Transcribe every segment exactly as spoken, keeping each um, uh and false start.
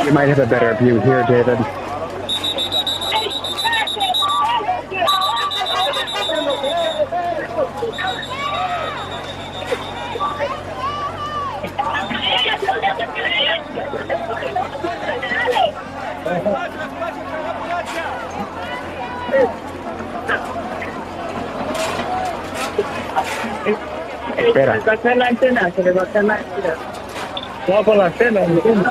You might have a better view here, David. Espera. Se le va a caer la antena, se le va a caer la antena. No, por la antena, entiendo.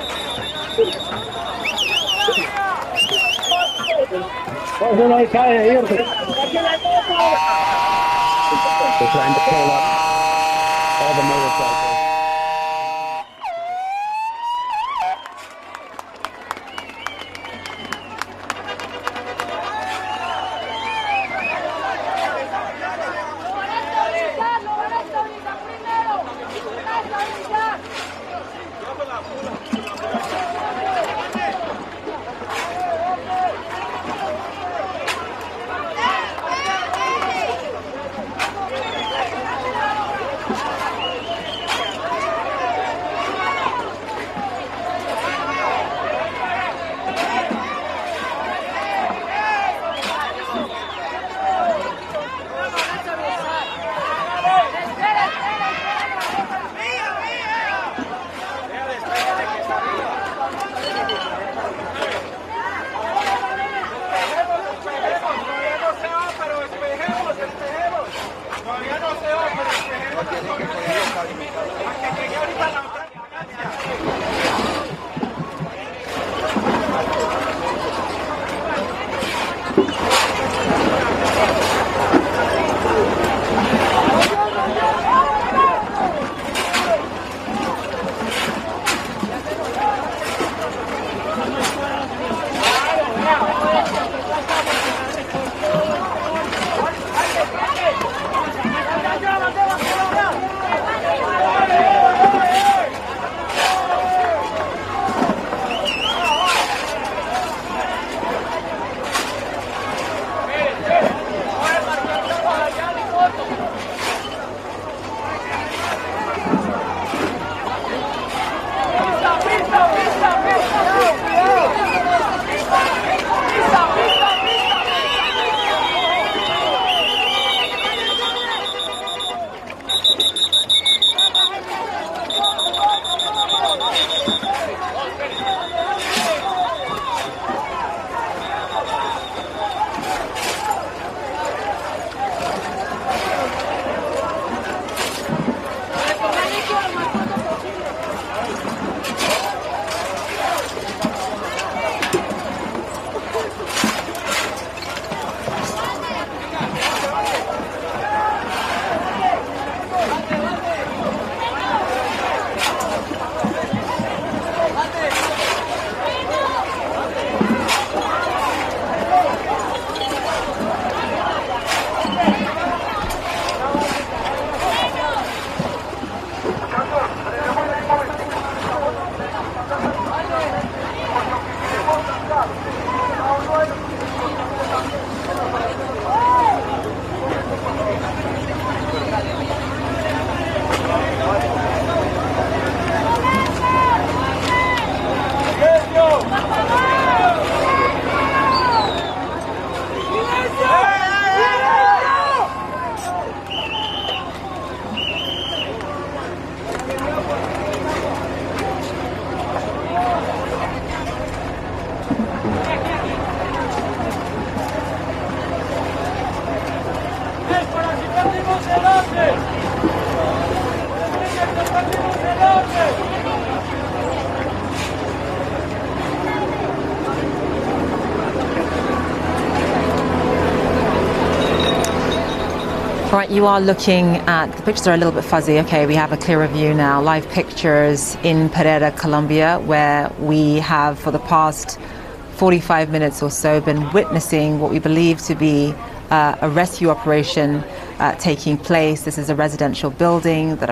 Pues uno ahí cae, irse. They're trying to pull up all the motorcycles. Right, you are looking at, the pictures are a little bit fuzzy. Okay, we have a clearer view now. Live pictures in Pereira, Colombia, where we have for the past forty-five minutes or so been witnessing what we believe to be uh, a rescue operation uh, taking place. This is a residential building that